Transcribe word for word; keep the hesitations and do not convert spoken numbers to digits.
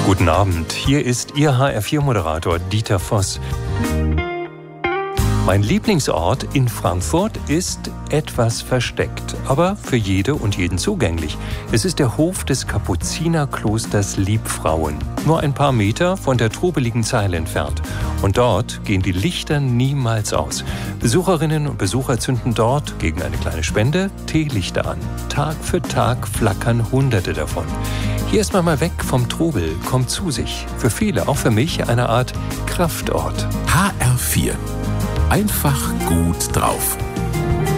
Guten Abend, hier ist Ihr H R vier Moderator Dieter Voss. Mein Lieblingsort in Frankfurt ist etwas versteckt, aber für jede und jeden zugänglich. Es ist der Hof des Kapuzinerklosters Liebfrauen, nur ein paar Meter von der trubeligen Zeile entfernt. Und dort gehen die Lichter niemals aus. Besucherinnen und Besucher zünden dort gegen eine kleine Spende Teelichter an. Tag für Tag flackern Hunderte davon. Hier ist man mal weg vom Trubel, kommt zu sich. Für viele, auch für mich, eine Art Kraftort. H R vier. Einfach gut drauf.